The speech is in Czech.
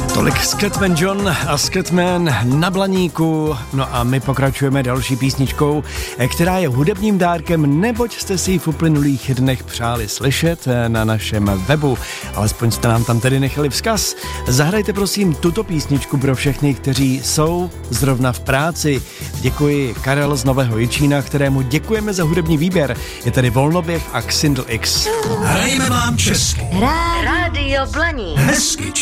Tolik Scatman John a Scatman na Blaníku. No a my pokračujeme další písničkou, která je hudebním dárkem, neboť jste si ji v uplynulých dnech přáli slyšet na našem webu. Alespoň jste nám tam tedy nechali vzkaz. Zahrajte prosím tuto písničku pro všechny, kteří jsou zrovna v práci. Děkuji Karel z Nového Jičína, kterému děkujeme za hudební výběr. Je tady Volnoběh a Xindl X. Hrajeme vám česky. Rádio Blaník. Hezky